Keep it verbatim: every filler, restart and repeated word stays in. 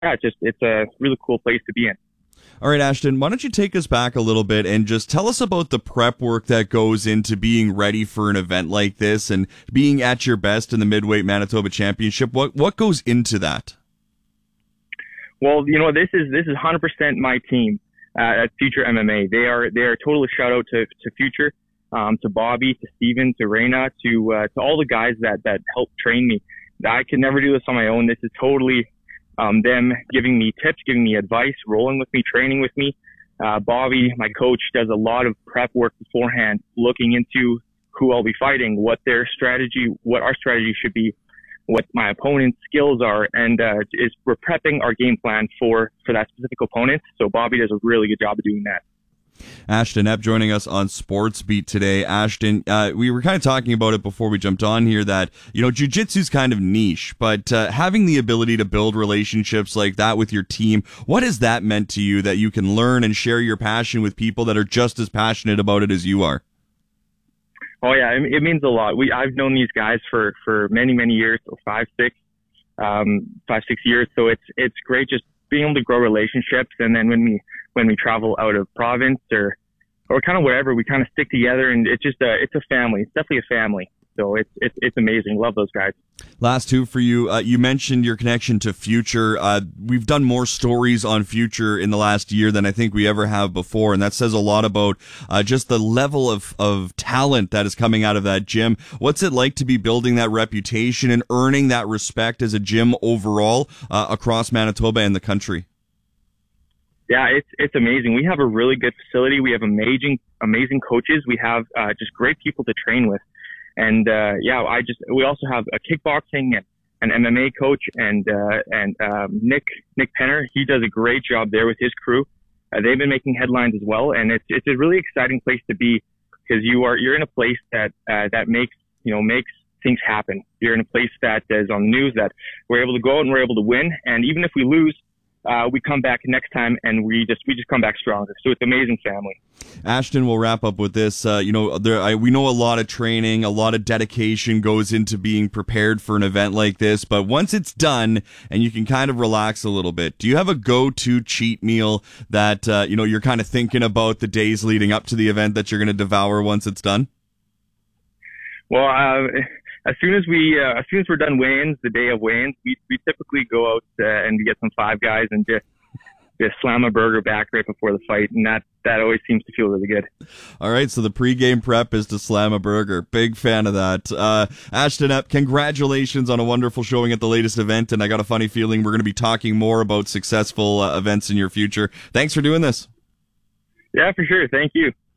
yeah, it's just it's a really cool place to be in. All right, Ashton, why don't you take us back a little bit and just tell us about the prep work that goes into being ready for an event like this and being at your best in the Midweight Manitoba Championship. What what goes into that? Well, you know, this is this is one hundred percent my team uh, at Future M M A. They are they are totally shout out to to Future, um, to Bobby, to Steven, to Reina, to uh, to all the guys that that helped train me. I could never do this on my own. This is totally Um, them giving me tips, giving me advice, rolling with me, training with me. Uh, Bobby, my coach, does a lot of prep work beforehand, looking into who I'll be fighting, what their strategy, what our strategy should be, what my opponent's skills are, and uh, is we're prepping our game plan for, for that specific opponent. So Bobby does a really good job of doing that. Ashton Epp joining us on Sports Beat today. Ashton, uh, we were kind of talking about it before we jumped on here that, you know, jiu-jitsu's kind of niche, but uh, having the ability to build relationships like that with your team, what has that meant to you that you can learn and share your passion with people that are just as passionate about it as you are? Oh yeah, it, it means a lot. We I've known these guys for, for many, many years, so five, six, um, five, six years. So it's it's great just being able to grow relationships, and then when we when we travel out of province or or kind of wherever, we kind of stick together, and it's just a it's a family. It's definitely a family. So it's it's it's amazing. Love those guys. Last two for you. Uh, you mentioned your connection to Future. Uh, we've done more stories on Future in the last year than I think we ever have before, and that says a lot about uh, just the level of, of talent that is coming out of that gym. What's it like to be building that reputation and earning that respect as a gym overall uh, across Manitoba and the country? Yeah, it's it's amazing. We have a really good facility. We have amazing amazing coaches. We have uh, just great people to train with. And, uh, yeah, I just, we also have a kickboxing and an M M A coach, and, uh, and, um, Nick, Nick Penner. He does a great job there with his crew. Uh, they've been making headlines as well. And it's, it's a really exciting place to be, because you are, you're in a place that, uh, that makes, you know, makes things happen. You're in a place that is on the news, that we're able to go out and we're able to win. And even if we lose, Uh, we come back next time, and we just we just come back stronger. So it's amazing family. Ashton, we'll wrap up with this. Uh, you know, there I, we know a lot of training, a lot of dedication goes into being prepared for an event like this. But once it's done, and you can kind of relax a little bit, do you have a go-to cheat meal that uh, you know you're kind of thinking about the days leading up to the event that you're going to devour once it's done? Well, uh, as soon as we uh, as soon as we're done weigh-ins, the day of weigh-ins, we we typically go out uh, and get some Five Guys and just just slam a burger back right before the fight, and that that always seems to feel really good. All right, so the pregame prep is to slam a burger. Big fan of that. Uh, Ashton Epp, congratulations on a wonderful showing at the latest event, and I got a funny feeling we're going to be talking more about successful uh, events in your future. Thanks for doing this. Yeah, for sure. Thank you.